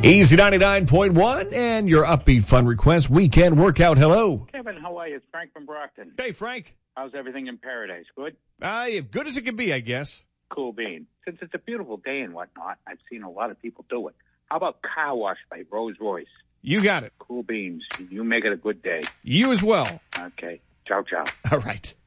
Easy 99.1 and your upbeat fun request weekend workout. Hello. Kevin, how are you? It's Frank from Brockton. Hey, Frank. How's everything in paradise? Good? Good as it can be, I guess. Cool bean. Since it's a beautiful day and whatnot, I've seen a lot of people do it. How about Car Wash by Rolls Royce? You got it. Cool beans. You make it a good day. You as well. Okay. Ciao, ciao. All right.